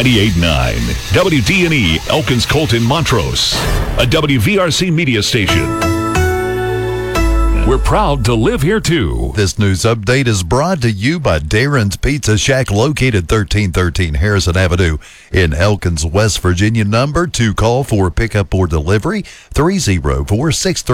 98.9 WDNE Elkins Colton Montrose, a WVRC media station. We're proud to live here too. This news update is brought to you by Darren's Pizza Shack, located 1313 Harrison Avenue in Elkins, West Virginia. Number to call for pickup or delivery, 304-630.